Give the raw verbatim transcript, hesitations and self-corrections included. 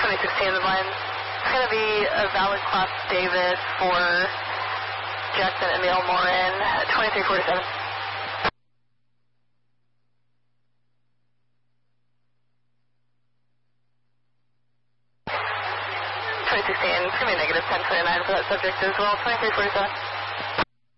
twenty sixteen, the line. It's going to be a valid class David for Jackson Emil Morin, twenty-three forty-seven. twenty sixteen, it's going to be negative ten twenty-nine for that subject as well, twenty-three forty-seven.